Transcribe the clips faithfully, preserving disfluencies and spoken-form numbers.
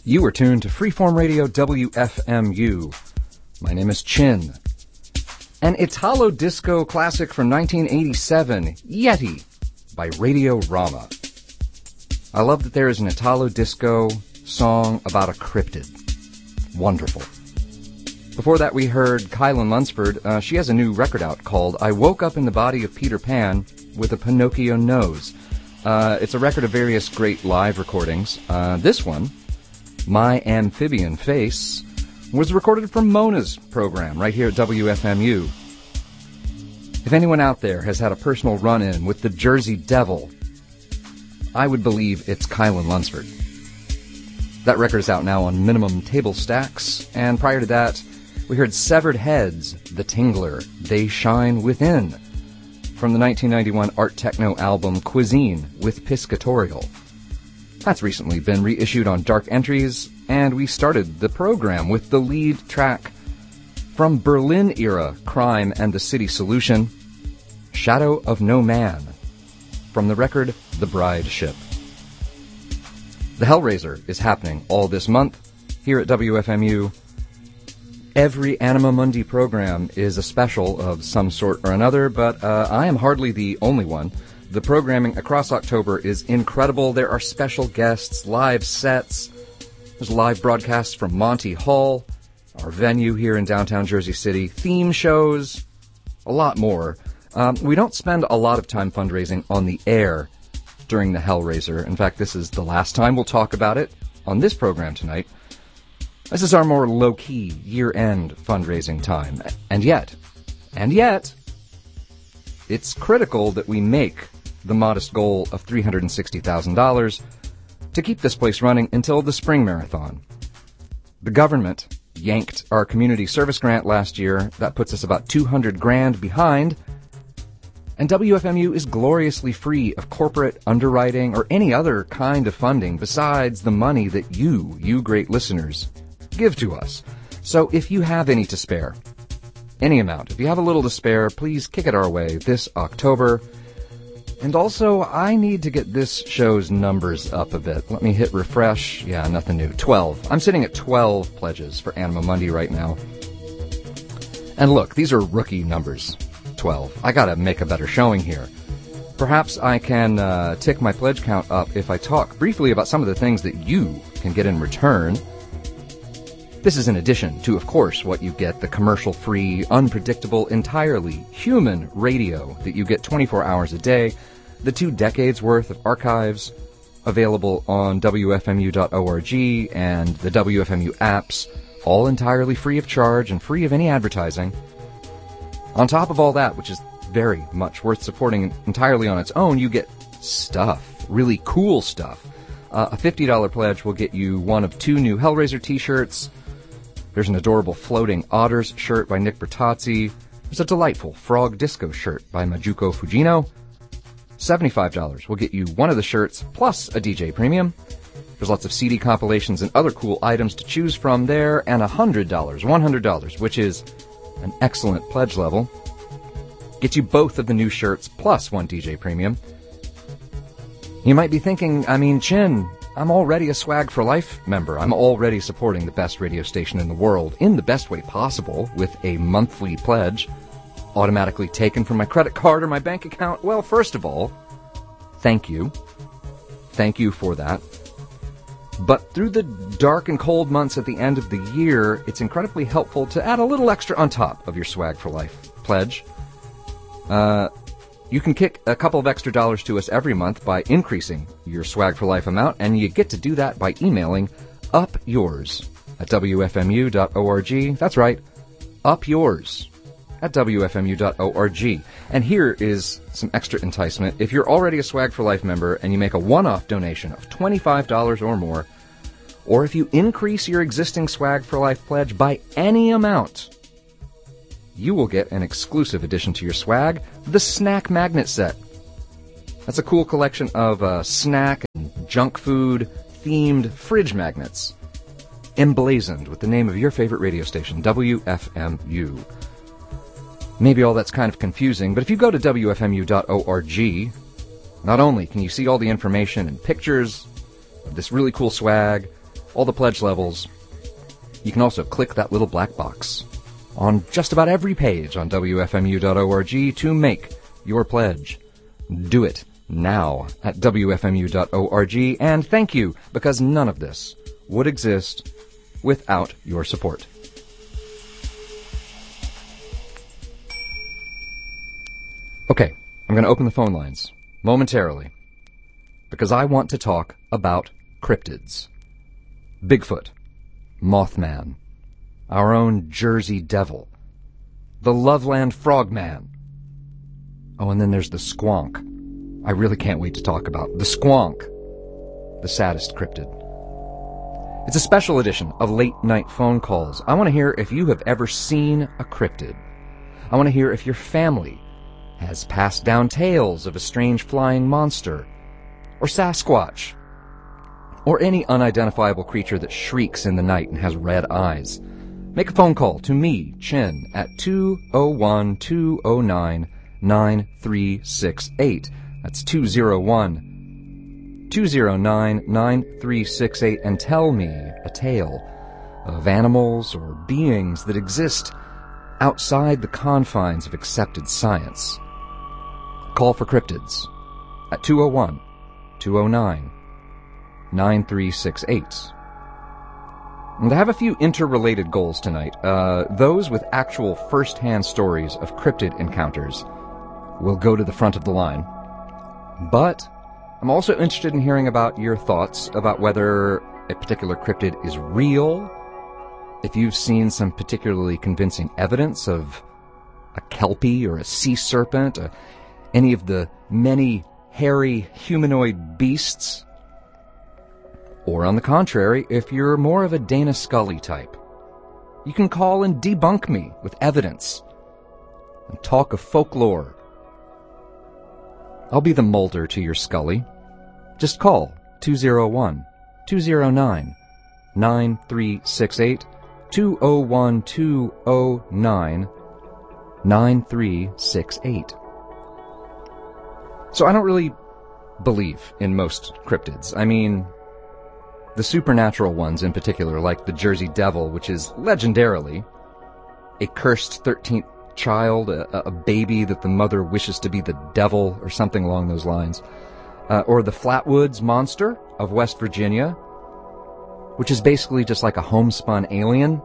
You are tuned to Freeform Radio W F M U. My name is Chin. An Italo disco classic from nineteen eighty-seven, Yeti, by Radio Rama. I love that there is an Italo disco song about a cryptid. Wonderful. Before that, we heard Kylan Lunsford. Uh, she has a new record out called I Woke Up in the Body of Peter Pan with a Pinocchio Nose. Uh, it's a record of various great live recordings. Uh, this one, My Amphibian Face, was recorded from Mona's program right here at W F M U. If anyone out there has had a personal run-in with the Jersey Devil, I would believe it's Kylan Lunsford. That record is out now on Minimum Table Stacks, and prior to that, we heard Severed Heads, The Tingler, They Shine Within, from the nineteen ninety-one art techno album Cuisine with Piscatorial. That's recently been reissued on Dark Entries, and we started the program with the lead track from Berlin-era Crime and the City Solution, Shadow of No Man, from the record The Bride Ship. The Hellraiser is happening all this month here at W F M U. Every Anima Mundi program is a special of some sort or another, but uh, I am hardly the only one. The programming across October is incredible. There are special guests, live sets. There's live broadcasts from Monty Hall, our venue here in downtown Jersey City, theme shows, a lot more. Um, we don't spend a lot of time fundraising on the air during the Hellraiser. In fact, this is the last time we'll talk about it on this program tonight. This is our more low-key, year-end fundraising time. And yet, and yet, it's critical that we make the modest goal of three hundred sixty thousand dollars to keep this place running until the spring marathon. The government yanked our community service grant last year. That puts us about two hundred grand behind. And W F M U is gloriously free of corporate underwriting or any other kind of funding besides the money that you, you great listeners, give to us. So if you have any to spare, any amount, if you have a little to spare, please kick it our way this October. And also, I need to get this show's numbers up a bit. Let me hit refresh. Yeah, nothing new. twelve. I'm sitting at twelve pledges for Anima Mundi right now. And look, these are rookie numbers. twelve. I gotta make a better showing here. Perhaps I can uh, tick my pledge count up if I talk briefly about some of the things that you can get in return. This is in addition to, of course, what you get, the commercial-free, unpredictable, entirely human radio that you get twenty-four hours a day, the two decades worth of archives available on W F M U dot org and the W F M U apps, all entirely free of charge and free of any advertising. On top of all that, which is very much worth supporting entirely on its own, you get stuff, really cool stuff. Uh, a fifty dollars pledge will get you one of two new Hellraiser t-shirts. There's an adorable Floating Otters shirt by Nick Bertazzi. There's a delightful Frog Disco shirt by Majuko Fujino. seventy-five dollars will get you one of the shirts plus a D J premium. There's lots of C D compilations and other cool items to choose from there. And one hundred dollars, one hundred dollars, which is an excellent pledge level, gets you both of the new shirts plus one D J premium. You might be thinking, I mean, Chin, I'm already a Swag for Life member. I'm already supporting the best radio station in the world in the best way possible with a monthly pledge automatically taken from my credit card or my bank account. Well, first of all, thank you. Thank you for that. But through the dark and cold months at the end of the year, it's incredibly helpful to add a little extra on top of your Swag for Life pledge. Uh... You can kick a couple of extra dollars to us every month by increasing your Swag for Life amount, and you get to do that by emailing upyours at W F M U dot org. That's right, upyours at W F M U dot org. And here is some extra enticement. If you're already a Swag for Life member and you make a one-off donation of twenty-five dollars or more, or if you increase your existing Swag for Life pledge by any amount, you will get an exclusive addition to your swag, the Snack Magnet Set. That's a cool collection of uh, snack and junk food themed fridge magnets, emblazoned with the name of your favorite radio station, W F M U. Maybe all that's kind of confusing, but if you go to W F M U dot org, not only can you see all the information and pictures of this really cool swag, all the pledge levels. You can also click that little black box on just about every page on W F M U dot org to make your pledge. Do it now at W F M U dot org, and thank you, because none of this would exist without your support. Okay, I'm going to open the phone lines momentarily because I want to talk about cryptids. Bigfoot, Mothman, our own Jersey Devil, the Loveland Frogman. Oh, and then there's the Squonk. I really can't wait to talk about the Squonk, the saddest cryptid. It's a special edition of Late Night Phone Calls. I want to hear if you have ever seen a cryptid. I want to hear if your family has passed down tales of a strange flying monster, or Sasquatch, or any unidentifiable creature that shrieks in the night and has red eyes. Make a phone call to me, Chin, at two oh one, two oh nine, nine three six eight. That's two oh one, two oh nine, nine three six eight, and tell me a tale of animals or beings that exist outside the confines of accepted science. Call for cryptids at two oh one, two oh nine, nine three six eight. And I have a few interrelated goals tonight. Uh, those with actual first-hand stories of cryptid encounters will go to the front of the line. But I'm also interested in hearing about your thoughts about whether a particular cryptid is real, if you've seen some particularly convincing evidence of a kelpie or a sea serpent, a any of the many hairy humanoid beasts. Or on the contrary, if you're more of a Dana Scully type, you can call and debunk me with evidence and talk of folklore. I'll be the Mulder to your Scully. Just call two oh one, two oh nine, nine three six eight, two oh one, two oh nine, nine three six eight. So I don't really believe in most cryptids. I mean, the supernatural ones in particular, like the Jersey Devil, which is legendarily a cursed thirteenth child, a, a baby that the mother wishes to be the devil, or something along those lines. Uh, or the Flatwoods Monster of West Virginia, which is basically just like a homespun alien.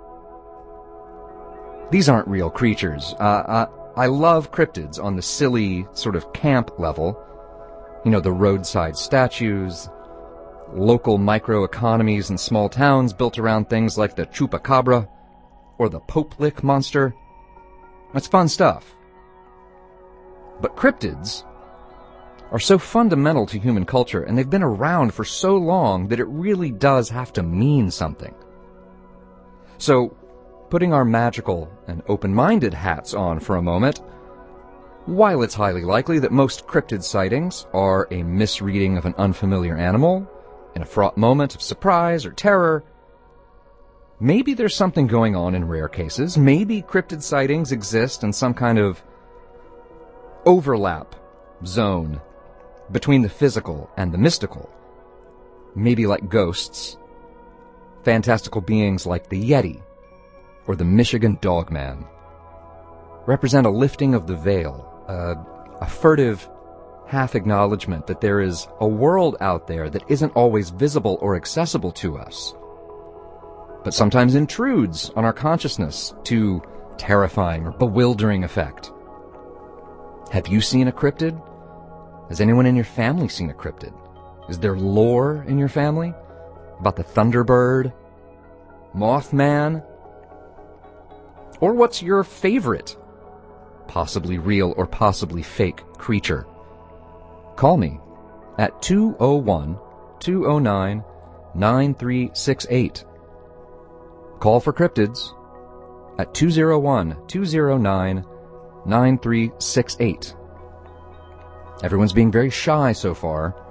These aren't real creatures. Uh, uh, I love cryptids on the silly sort of camp level. You know, the roadside statues, local microeconomies in small towns built around things like the Chupacabra or the Pope Lick monster. That's fun stuff. But cryptids are so fundamental to human culture, and they've been around for so long that it really does have to mean something. So, putting our magical and open-minded hats on for a moment, while it's highly likely that most cryptid sightings are a misreading of an unfamiliar animal in a fraught moment of surprise or terror, maybe there's something going on in rare cases. Maybe cryptid sightings exist in some kind of overlap zone between the physical and the mystical. Maybe like ghosts, fantastical beings like the Yeti or the Michigan Dogman represent a lifting of the veil, uh, a furtive half-acknowledgement that there is a world out there that isn't always visible or accessible to us, but sometimes intrudes on our consciousness to terrifying or bewildering effect. Have you seen a cryptid? Has anyone in your family seen a cryptid? Is there lore in your family about the Thunderbird, Mothman? Or what's your favorite, possibly real or possibly fake, creature? Call me at two oh one, two oh nine, nine three six eight. Call for cryptids at two oh one, two oh nine, nine three six eight. Everyone's being very shy so far,